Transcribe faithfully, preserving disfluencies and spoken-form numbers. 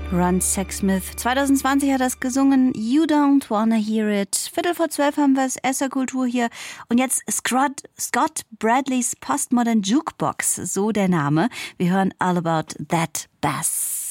Ron Sexsmith. zwanzig zwanzig hat das gesungen. You don't wanna hear it. Viertel vor zwölf haben wir es. Esser-Kultur hier. Und jetzt Scott, Scott Bradleys Postmodern Jukebox. So der Name. Wir hören All About That Bass.